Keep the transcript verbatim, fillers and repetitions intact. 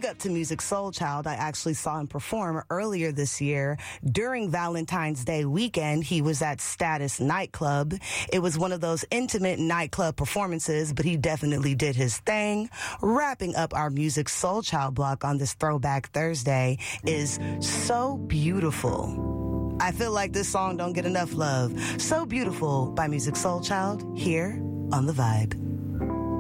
Big up to Musiq Soulchild. I actually saw him perform earlier this year during Valentine's Day weekend. He was at Status Nightclub. It was one of those intimate nightclub performances, but he definitely did his thing. Wrapping up our Musiq Soulchild block on this Throwback Thursday is So Beautiful. I feel like this song don't get enough love. So Beautiful by Musiq Soulchild here on The Vibe.